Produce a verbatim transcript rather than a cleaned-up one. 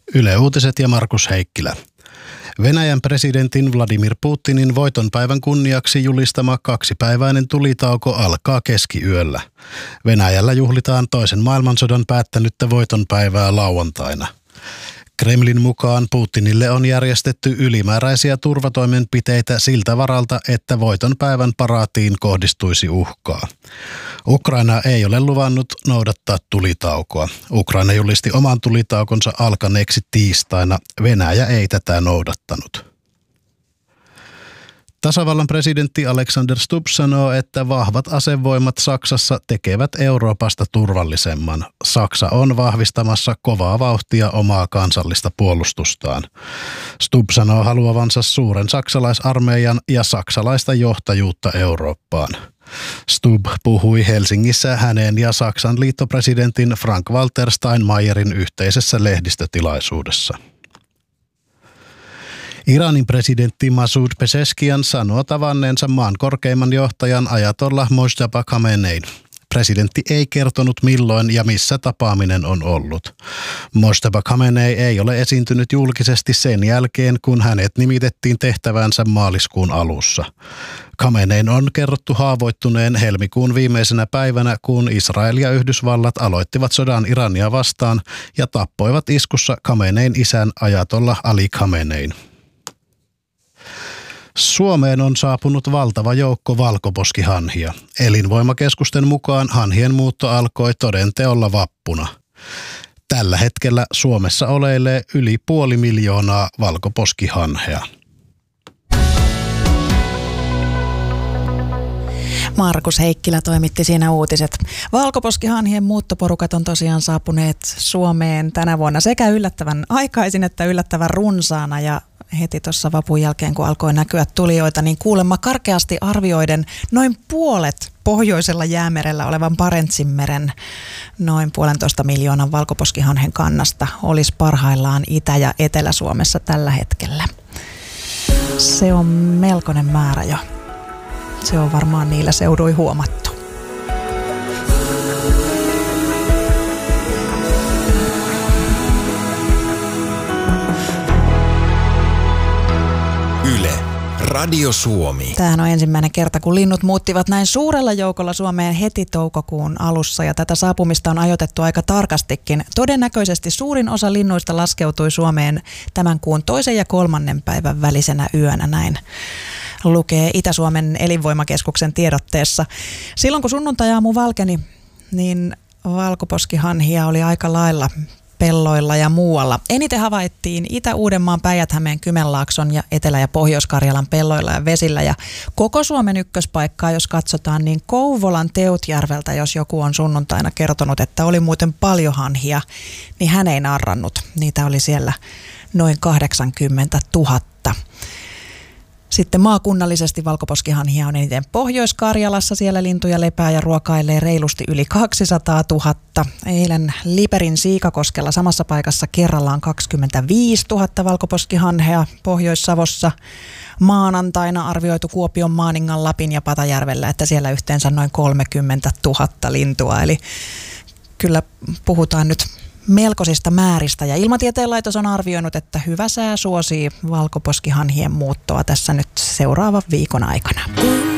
Yle Uutiset ja Markus Heikkilä. Venäjän presidentin Vladimir Putinin voitonpäivän kunniaksi julistama kaksipäiväinen tulitauko alkaa keskiyöllä. Venäjällä juhlitaan toisen maailmansodan päättänyttä voitonpäivää lauantaina. Kremlin mukaan Putinille on järjestetty ylimääräisiä turvatoimenpiteitä siltä varalta, että voitonpäivän paraatiin kohdistuisi uhkaa. Ukraina ei ole luvannut noudattaa tulitaukoa. Ukraina julisti oman tulitaukonsa alkaneeksi tiistaina. Venäjä ei tätä noudattanut. Tasavallan presidentti Alexander Stubb sanoo, että vahvat asevoimat Saksassa tekevät Euroopasta turvallisemman. Saksa on vahvistamassa kovaa vauhtia omaa kansallista puolustustaan. Stubb sanoo haluavansa suuren saksalaisarmeijan ja saksalaista johtajuutta Eurooppaan. Stubb puhui Helsingissä hänen ja Saksan liittopresidentin Frank-Walter Steinmeierin yhteisessä lehdistötilaisuudessa. Iranin presidentti Masoud Pezeshkian sanoo tavanneensa maan korkeimman johtajan Ayatollah Mojtaba Khamenein. Presidentti ei kertonut milloin ja missä tapaaminen on ollut. Mojtaba Khamenei ei ole esiintynyt julkisesti sen jälkeen, kun hänet nimitettiin tehtävänsä maaliskuun alussa. Khamenein on kerrottu haavoittuneen helmikuun viimeisenä päivänä, kun Israel ja Yhdysvallat aloittivat sodan Irania vastaan ja tappoivat iskussa Khamenein isän Ayatollah Ali Khamenein. Suomeen on saapunut valtava joukko valkoposkihanhia. Elinvoimakeskusten mukaan hanhien muutto alkoi toden teolla vappuna. Tällä hetkellä Suomessa oleilee yli puoli miljoonaa valkoposkihanhea. Markus Heikkilä toimitti siinä uutiset. Valkoposkihanhien muuttoporukat on tosiaan saapuneet Suomeen tänä vuonna sekä yllättävän aikaisin että yllättävän runsaana ja heti tuossa vapun jälkeen, kun alkoi näkyä tulijoita, niin kuulemma karkeasti arvioiden noin puolet pohjoisella jäämerellä olevan Barentsinmeren noin puolentoista miljoonan valkoposkihanhen kannasta olisi parhaillaan Itä- ja Etelä-Suomessa tällä hetkellä. Se on melkoinen määrä jo. Se on varmaan niillä seuduin huomattu. Yle, Radio Suomi. Tämähän on ensimmäinen kerta, kun linnut muuttivat näin suurella joukolla Suomeen heti toukokuun alussa ja tätä saapumista on ajoitettu aika tarkastikin. Todennäköisesti suurin osa linnuista laskeutui Suomeen tämän kuun toisen ja kolmannen päivän välisenä yönä, näin lukee Itä-Suomen elinvoimakeskuksen tiedotteessa. Silloin kun sunnuntai-aamu valkeni, niin valkoposkihanhia oli aika lailla pelloilla ja muualla. Eniten havaittiin Itä-Uudenmaan, Päijät-Hämeen, Kymenlaakson ja Etelä- ja Pohjois-Karjalan pelloilla ja vesillä. Ja koko Suomen ykköspaikkaa, jos katsotaan, niin Kouvolan Teutjärveltä, jos joku on sunnuntaina kertonut, että oli muuten paljon hanhia, niin hän ei narrannut. Niitä oli siellä noin kahdeksankymmentätuhatta. Sitten maakunnallisesti valkoposkihanhia on eniten Pohjois-Karjalassa. Siellä lintuja lepää ja ruokailee reilusti yli kaksisataatuhatta. Eilen Liperin Siikakoskella samassa paikassa kerrallaan kaksikymmentäviisituhatta valkoposkihanhea. Pohjois-Savossa maanantaina arvioitu Kuopion, Maaningan, Lapin ja Patajärvellä, että siellä yhteensä noin kolmekymmentätuhatta lintua. Eli kyllä puhutaan nyt melkoisista määristä ja Ilmatieteen laitos on arvioinut, että hyvä sää suosii valkoposkihanhien muuttoa tässä nyt seuraavan viikon aikana.